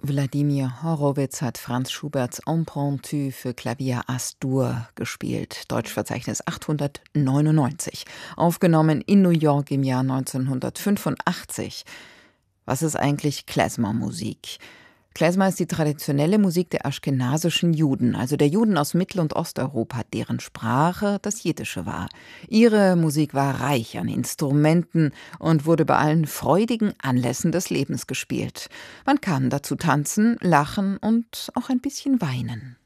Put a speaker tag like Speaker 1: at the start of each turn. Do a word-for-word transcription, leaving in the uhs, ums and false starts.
Speaker 1: Wladimir Horowitz hat Franz Schuberts Impromptu für Klavier As-Dur gespielt, Deutschverzeichnis achthundertneunundneunzig, aufgenommen in New York im Jahr neunzehnhundertfünfundachtzig. Was ist eigentlich Klezmer-Musik? Klezmer ist die traditionelle Musik der aschkenasischen Juden, also der Juden aus Mittel- und Osteuropa, deren Sprache das Jiddische war. Ihre Musik war reich an Instrumenten und wurde bei allen freudigen Anlässen des Lebens gespielt. Man kann dazu tanzen, lachen und auch ein bisschen weinen.